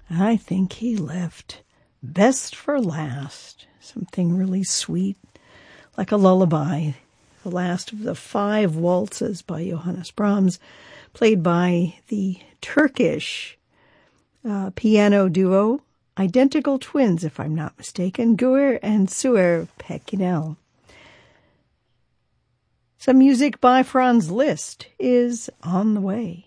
I think he left best for last. Something really sweet, like a lullaby. The last of the 5 waltzes by Johannes Brahms, played by the Turkish piano duo, identical twins, if I'm not mistaken, Gur and Suer Pekinel. Some music by Franz Liszt is on the way.